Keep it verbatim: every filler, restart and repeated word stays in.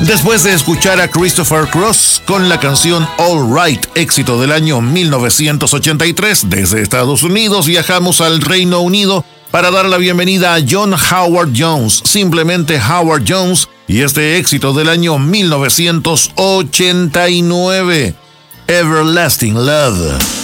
Después de escuchar a Christopher Cross con la canción All Right, éxito del año mil novecientos ochenta y tres, desde Estados Unidos viajamos al Reino Unido para dar la bienvenida a John Howard Jones, simplemente Howard Jones, y este éxito del año mil novecientos ochenta y nueve, Everlasting Love.